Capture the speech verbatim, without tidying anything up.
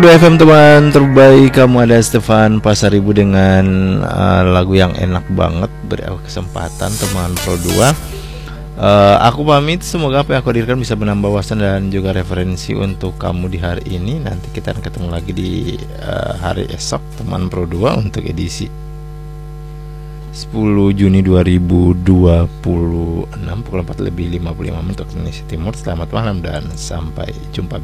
dua F M teman terbaik, kamu ada Stefan Pasaribu dengan uh, lagu yang enak banget. Beri aku kesempatan teman Pro dua. uh, Aku pamit, semoga apa yang aku hadirkan bisa menambah wawasan dan juga referensi untuk kamu di hari ini. Nanti kita akan ketemu lagi di uh, hari esok teman Pro dua untuk edisi sepuluh Juni dua ribu dua puluh enam pukul empat lebih lima puluh lima menit waktu Indonesia Timur. Selamat malam dan sampai jumpa.